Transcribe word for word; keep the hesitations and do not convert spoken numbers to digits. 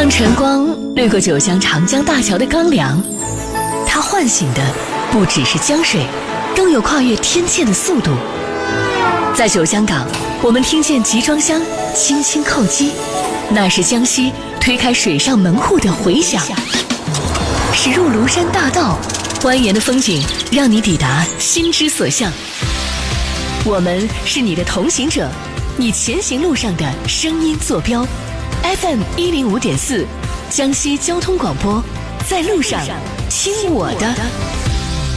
当晨光掠过九江长江大桥的刚凉，它唤醒的不只是江水，更有跨越天堑的速度。在九江港，我们听见集装箱轻轻叩击，那是江西推开水上门户的回响。驶入庐山大道，蜿蜒的风景让你抵达心之所向。我们是你的同行者，你前行路上的声音坐标。F M 一零五点四，江西交通广播，在路上听我的。